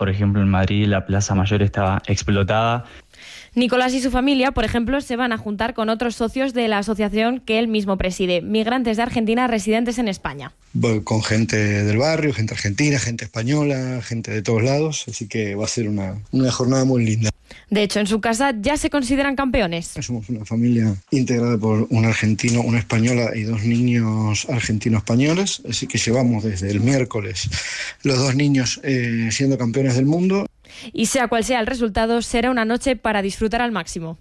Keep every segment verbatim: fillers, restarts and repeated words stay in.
Por ejemplo, en Madrid la Plaza Mayor estaba explotada. Nicolás y su familia, por ejemplo, se van a juntar con otros socios de la asociación que él mismo preside, Migrantes de Argentina residentes en España. Con gente del barrio, gente argentina, gente española, gente de todos lados, así que va a ser una, una jornada muy linda. De hecho, en su casa ya se consideran campeones. Somos una familia integrada por un argentino, una española y dos niños argentino-españoles, así que llevamos desde el miércoles los dos niños eh, siendo campeones del mundo. Y sea cual sea el resultado, será una noche para disfrutar al máximo.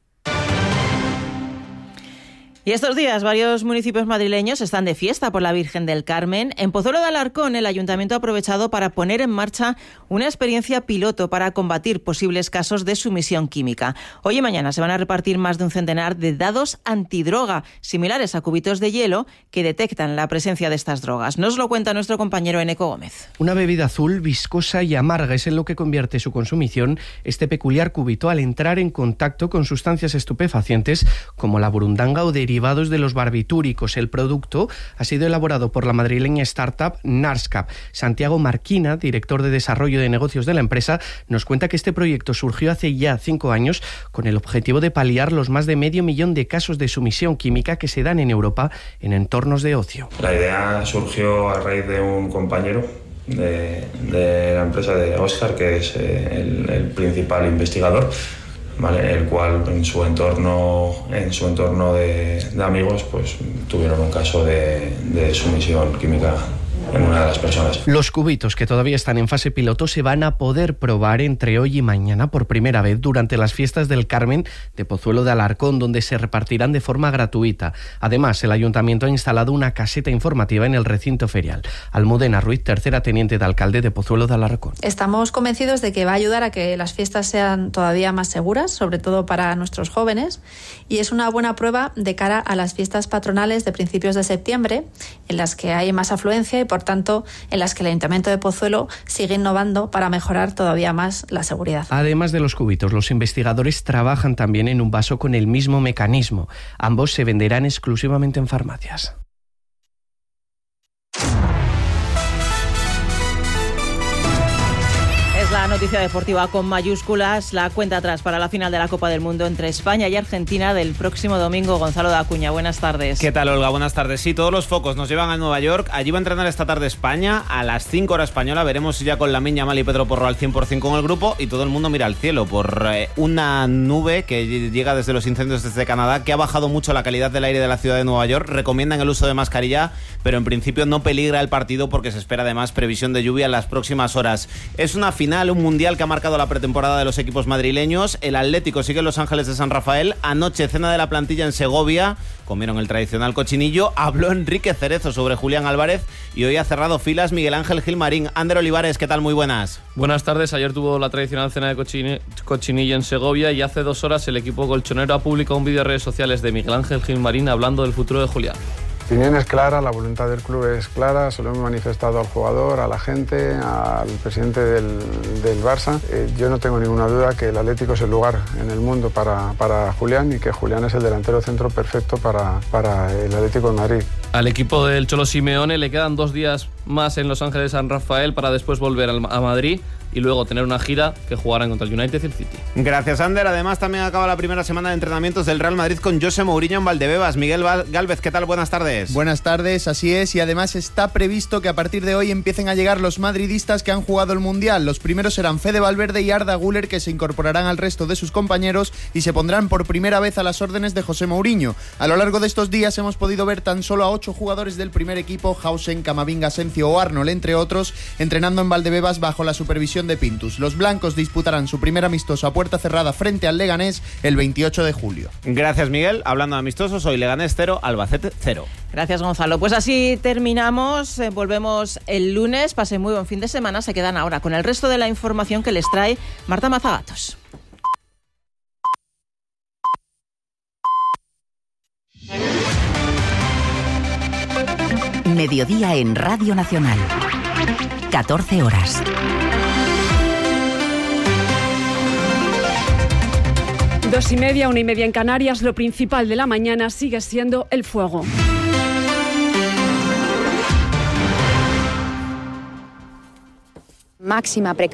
Y estos días varios municipios madrileños están de fiesta por la Virgen del Carmen. En Pozuelo de Alarcón el ayuntamiento ha aprovechado para poner en marcha una experiencia piloto para combatir posibles casos de sumisión química. Hoy y mañana se van a repartir más de un centenar de dados antidroga, similares a cubitos de hielo que detectan la presencia de estas drogas. Nos lo cuenta nuestro compañero Eneco Gómez. Una bebida azul, viscosa y amarga es en lo que convierte su consumición este peculiar cubito al entrar en contacto con sustancias estupefacientes como la burundanga o derivados de los barbitúricos. El producto ha sido elaborado por la madrileña startup Narscap. Santiago Marquina, director de desarrollo de negocios de la empresa, nos cuenta que este proyecto surgió hace ya cinco años con el objetivo de paliar los más de medio millón de casos de sumisión química que se dan en Europa en entornos de ocio. La idea surgió a raíz de un compañero de, de la empresa de Oscar, que es el, el principal investigador, ¿vale? El cual en su entorno en su entorno de, de amigos pues tuvieron un caso de, de sumisión química en una de las personas. Los cubitos, que todavía están en fase piloto, se van a poder probar entre hoy y mañana por primera vez durante las fiestas del Carmen de Pozuelo de Alarcón, donde se repartirán de forma gratuita. Además, el ayuntamiento ha instalado una caseta informativa en el recinto ferial. Almudena Ruiz, tercera teniente de alcalde de Pozuelo de Alarcón. Estamos convencidos de que va a ayudar a que las fiestas sean todavía más seguras, sobre todo para nuestros jóvenes, y es una buena prueba de cara a las fiestas patronales de principios de septiembre, en las que hay más afluencia y por tanto en las que el Ayuntamiento de Pozuelo sigue innovando para mejorar todavía más la seguridad. Además de los cubitos, los investigadores trabajan también en un vaso con el mismo mecanismo. Ambos se venderán exclusivamente en farmacias. Es la noticia deportiva con mayúsculas, la cuenta atrás para la final de la Copa del Mundo entre España y Argentina del próximo domingo. Gonzalo de Acuña, buenas tardes. ¿Qué tal, Olga? Buenas tardes. Sí, todos los focos nos llevan a Nueva York. Allí va a entrenar esta tarde España a las cinco hora española. Veremos si ya con Lamine Yamal y Pedro Porro al cien por ciento con el grupo, y todo el mundo mira al cielo por eh, una nube que llega desde los incendios desde Canadá, que ha bajado mucho la calidad del aire de la ciudad de Nueva York. Recomiendan el uso de mascarilla, pero en principio no peligra el partido porque se espera además previsión de lluvia en las próximas horas. Es una final, un mundial que ha marcado la pretemporada de los equipos madrileños. El Atlético sigue en Los Ángeles de San Rafael. Anoche cena de la plantilla en Segovia, comieron el tradicional cochinillo. Habló Enrique Cerezo sobre Julián Álvarez y hoy ha cerrado filas Miguel Ángel Gilmarín. Ander Olivares, ¿qué tal? Muy buenas. Buenas tardes. Ayer tuvo la tradicional cena de cochini- cochinillo en Segovia y hace dos horas el equipo colchonero ha publicado un vídeo en redes sociales de Miguel Ángel Gilmarín hablando del futuro de Julián. La opinión es clara, la voluntad del club es clara, se lo hemos manifestado al jugador, a la gente, al presidente del, del Barça. Eh, yo no tengo ninguna duda que el Atlético es el lugar en el mundo para, para Julián y que Julián es el delantero centro perfecto para, para el Atlético de Madrid. Al equipo del Cholo Simeone le quedan dos días más en Los Ángeles de San Rafael para después volver a Madrid y luego tener una gira que jugarán contra el United y el City. Gracias, Ander. Además, también acaba la primera semana de entrenamientos del Real Madrid con José Mourinho en Valdebebas. Miguel Gálvez, ¿qué tal? Buenas tardes. Buenas tardes, así es, y además está previsto que a partir de hoy empiecen a llegar los madridistas que han jugado el Mundial. Los primeros serán Fede Valverde y Arda Güler, que se incorporarán al resto de sus compañeros y se pondrán por primera vez a las órdenes de José Mourinho. A lo largo de estos días hemos podido ver tan solo a ocho jugadores del primer equipo, Hausen, Camavinga, Asencio o Arnold, entre otros, entrenando en Valdebebas bajo la supervisión de Pintus. Los blancos disputarán su primer amistoso a puerta cerrada frente al Leganés el veintiocho de julio. Gracias, Miguel. Hablando de amistosos, hoy Leganés cero, Albacete cero. Gracias, Gonzalo. Pues así terminamos. Eh, volvemos el lunes. Pasen muy buen fin de semana. Se quedan ahora con el resto de la información que les trae Marta Mazagatos. Mediodía en Radio Nacional. catorce horas. Dos y media, una y media en Canarias. Lo principal de la mañana sigue siendo el fuego. Máxima precaución.